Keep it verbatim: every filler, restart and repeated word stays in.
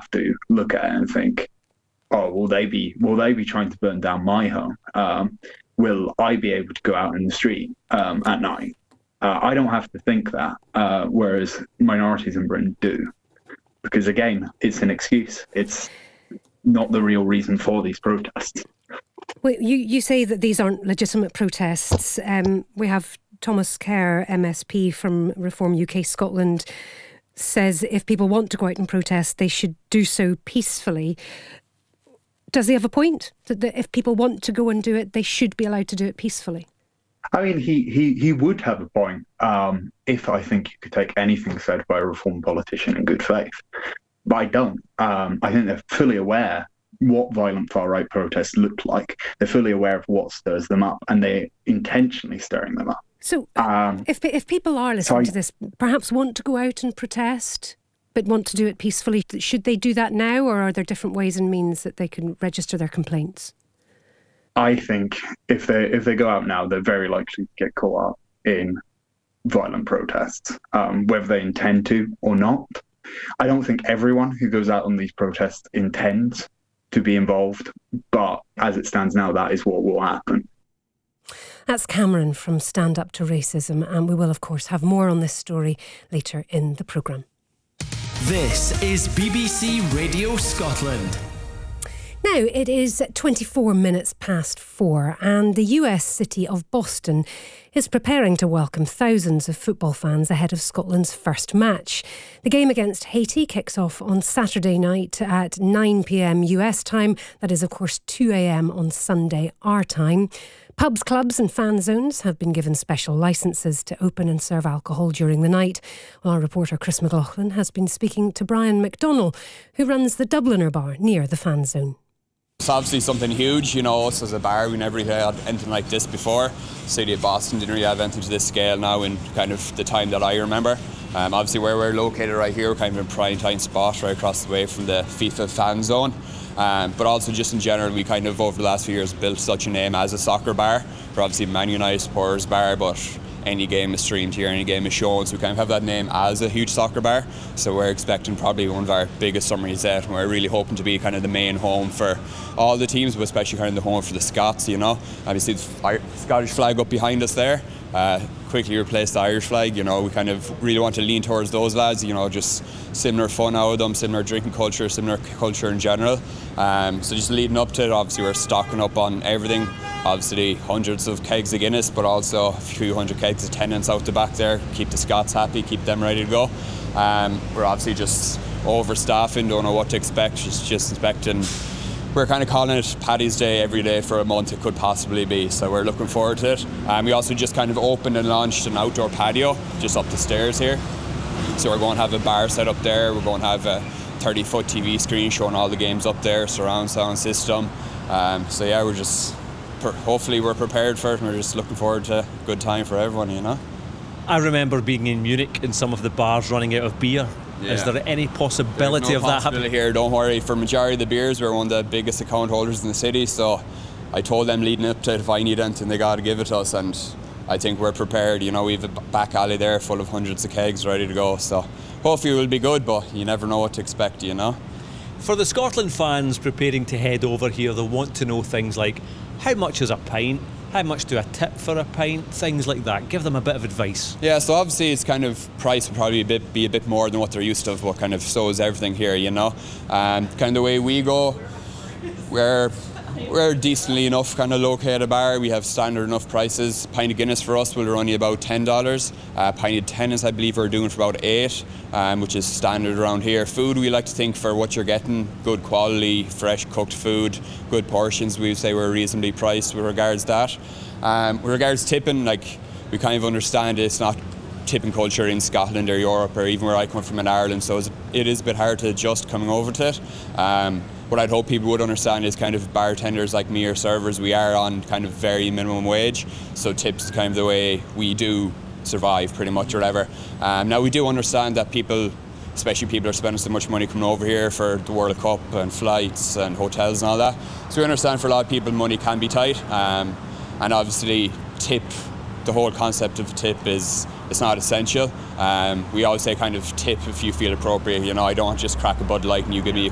have to look at it and think, oh, will they be will they be trying to burn down my home? Um, will I be able to go out in the street um, at night? Uh, I don't have to think that, uh, whereas minorities in Britain do. Because again, it's an excuse. It's not the real reason for these protests. Well, you, you say that these aren't legitimate protests. Um, we have Thomas Kerr, M S P from Reform U K Scotland, says if people want to go out and protest, they should do so peacefully. Does he have a point? That, that if people want to go and do it, they should be allowed to do it peacefully? I mean, he, he, he would have a point um, if I think you could take anything said by a Reform politician in good faith. But I don't. Um, I think they're fully aware what violent far-right protests look like. They're fully aware of what stirs them up, and they're intentionally stirring them up. So um, if if people are listening so I, to this, perhaps want to go out and protest, but want to do it peacefully, should they do that now, or are there different ways and means that they can register their complaints? I think if they if they go out now, they're very likely to get caught up in violent protests, um, whether they intend to or not. I don't think everyone who goes out on these protests intends to be involved, but as it stands now, that is what will happen. That's Cameron from Stand Up to Racism, and we will, of course, have more on this story later in the programme. This is B B C Radio Scotland. Now, it is twenty-four minutes past four, and the U S city of Boston is preparing to welcome thousands of football fans ahead of Scotland's first match. The game against Haiti kicks off on Saturday night at nine p.m. U S time. That is, of course, two a.m. on Sunday, our time. Pubs, clubs and fan zones have been given special licences to open and serve alcohol during the night. Well, our reporter Chris McLaughlin has been speaking to Brian McDonnell, who runs the Dubliner bar near the fan zone. It's obviously something huge, you know, us as a bar, we never really had anything like this before. The city of Boston didn't really have anything to this scale now in kind of the time that I remember. Um, obviously where we're located right here, we're kind of in a prime time spot right across the way from the FIFA fan zone. Um, but also just in general, we kind of over the last few years built such a name as a soccer bar. We're obviously Man United supporters bar, but any game is streamed here, any game is shown, so we kind of have that name as a huge soccer bar. So we're expecting probably one of our biggest summaries yet, and we're really hoping to be kind of the main home for all the teams, but especially kind of the home for the Scots, you know. Obviously the Scottish flag up behind us there, uh, quickly replaced the Irish flag, you know, we kind of really want to lean towards those lads, you know, just similar fun out of them, similar drinking culture, similar culture in general. Um, so just leading up to it, obviously we're stocking up on everything. Obviously hundreds of kegs of Guinness, but also a few hundred kegs of Tennent's out the back there, keep the Scots happy, keep them ready to go. Um, we're obviously just overstaffing, don't know what to expect, just, just expecting. We're kind of calling it Paddy's Day every day for a month it could possibly be, so we're looking forward to it. Um, we also just kind of opened and launched an outdoor patio just up the stairs here. So we're going to have a bar set up there, we're going to have a thirty foot T V screen showing all the games up there, surround sound system. Um, so yeah, we're just, hopefully we're prepared for it, and we're just looking forward to a good time for everyone, you know. I remember being in Munich and some of the bars running out of beer. Yeah. Is there any possibility no of that happening here? Don't worry. For majority of the beers, we're one of the biggest account holders in the city. So I told them leading up to it, if I need anything, they got to give it to us. And I think we're prepared. You know, we have a back alley there full of hundreds of kegs ready to go. So hopefully we'll be good, but you never know what to expect, you know. For the Scotland fans preparing to head over here, they want to know things like how much is a pint? How much do I tip for a pint? Things like that. Give them a bit of advice. Yeah, so obviously it's kind of price will probably be a bit, be a bit more than what they're used to, but kind of so is everything here, you know. Um, kind of the way we go, we're we're decently enough kind of located bar. We have standard enough prices. Pint of Guinness for us will run you about ten dollars. Uh, pint of Tennent's I believe we're doing for about eight, um, which is standard around here. Food we like to think for what you're getting, good quality, fresh cooked food, good portions. We would say we're reasonably priced with regards to that. Um, with regards to tipping, like we kind of understand it's not tipping culture in Scotland or Europe or even where I come from in Ireland, so it's, it is a bit hard to adjust coming over to it. Um, what I'd hope people would understand is kind of bartenders like me or servers, we are on kind of very minimum wage, so tips is kind of the way we do survive pretty much or whatever. Um, now we do understand that people, especially people are spending so much money coming over here for the World Cup and flights and hotels and all that, so we understand for a lot of people money can be tight, um, and obviously tip, the whole concept of tip is it's not essential. Um, we always say kind of tip if you feel appropriate. You know, I don't just crack a Bud Light and you give me a